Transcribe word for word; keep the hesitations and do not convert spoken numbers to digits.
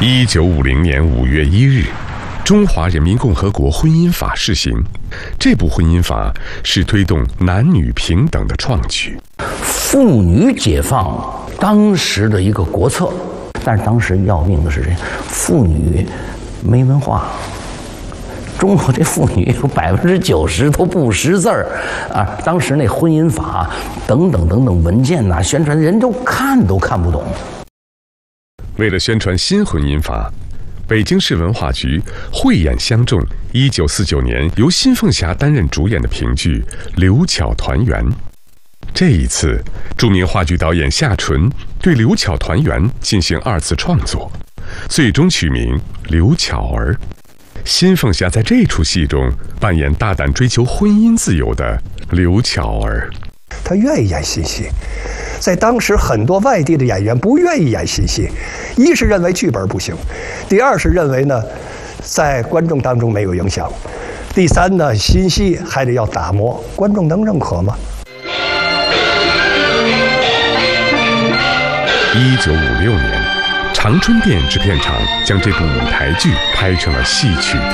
一九五零年五月一日，中华人民共和国婚姻法施行。这部婚姻法是推动男女平等的创举， 妇女解放当时的一个国策。但是当时要命的是，这妇女没文化。中国这妇女有百分之九十都不识字儿啊！当时那婚姻法等等等等文件呐、啊，宣传人都看都看不懂。 为了宣传新婚姻法，北京市文化局慧眼相中一九四九年由辛凤霞担任主演的评剧《刘巧团圆》。这一次，著名话剧导演夏纯对《刘巧团圆》进行二次创作，最终取名《刘巧儿》。辛凤霞在这出戏中扮演大胆追求婚姻自由的刘巧儿。 她愿意演新戏，在当时很多外地的演员不愿意演新戏，一是认为剧本不行，第二是认为呢，在观众当中没有影响，第三呢，新戏还得要打磨，观众能认可吗？ 一九五六年，长春电影制片厂将这部舞台剧拍成了戏曲。